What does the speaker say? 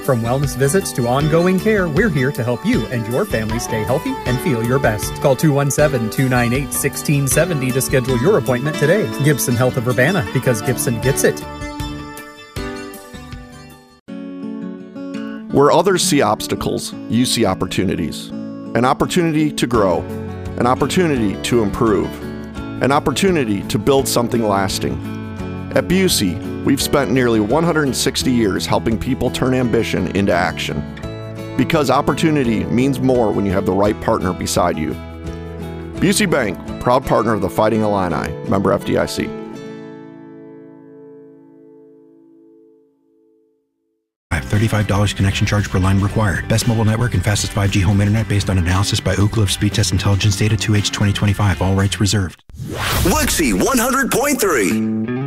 From wellness visits to ongoing care, we're here to help you and your family stay healthy and feel your best. Call 217-298-1670 to schedule your appointment today. Gibson Health of Urbana, because Gibson gets it. Where others see obstacles, you see opportunities. An opportunity to grow, an opportunity to improve, an opportunity to build something lasting. At Busey, we've spent nearly 160 years helping people turn ambition into action. Because opportunity means more when you have the right partner beside you. Busey Bank, proud partner of the Fighting Illini, member FDIC. $35 connection charge per line required. Best mobile network and fastest 5G home internet based on analysis by Oak Cliff Speed Test Intelligence Data 2H 2025. All rights reserved. Wixie 100.3.